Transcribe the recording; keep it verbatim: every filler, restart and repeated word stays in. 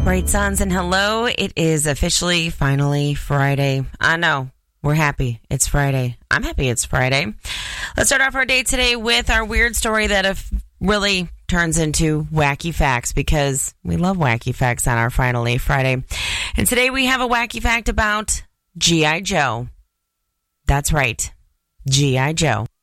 Bright Sons, and hello. It is officially, finally, Friday. I know. We're happy. It's Friday. I'm happy it's Friday. Let's start off our day today with our weird story that if really turns into wacky facts, because we love wacky facts on our Finally Friday. And today we have a wacky fact about G I. Joe. That's right. G I. Joe.